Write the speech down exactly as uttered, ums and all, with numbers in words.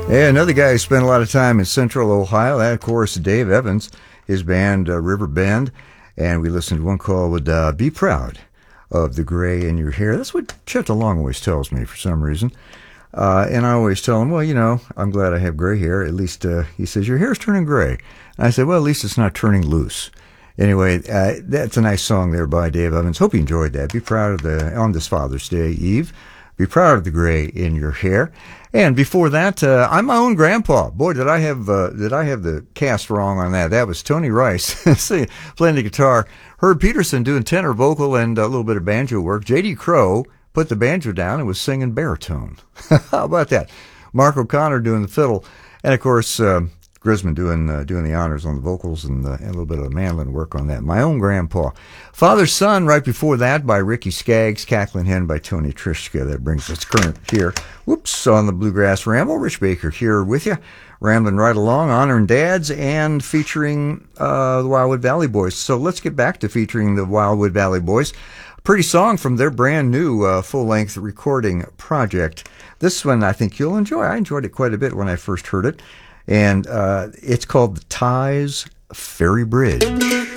Yeah, another guy who spent a lot of time in Central Ohio, that, of course, Dave Evans, his band uh, River Bend, and we listened to one called uh, Be Proud of the Gray in Your Hair. That's what Chet DeLong always tells me for some reason. Uh, and I always tell him, well, you know, I'm glad I have gray hair. At least, uh, he says, your hair's turning gray. And I said, well, at least it's not turning loose. Anyway, uh, that's a nice song there by Dave Evans. Hope you enjoyed that. Be proud of the, on this Father's Day Eve, be proud of the gray in your hair. And before that, uh, I'm my own grandpa. Boy, did I have, uh, did I have the cast wrong on that. That was Tony Rice See, playing the guitar. Herb Peterson doing tenor vocal and a little bit of banjo work. J D Crowe put the banjo down and was singing baritone. How about that? Mark O'Connor doing the fiddle. And of course, uh, Grisman doing uh, doing the honors on the vocals and, uh, and a little bit of the mandolin work on that. My own grandpa. Father Son right before that by Ricky Skaggs. Cackling Hen by Tony Trischka. That brings us current here. Whoops, on the Bluegrass Ramble. Rich Baker here with you. Rambling right along, honoring dads and featuring uh, the Wildwood Valley Boys. So let's get back to featuring the Wildwood Valley Boys. Pretty song from their brand new uh, full-length recording project. This one I think you'll enjoy. I enjoyed it quite a bit when I first heard it. And uh, it's called The Ties Ferry Bridge.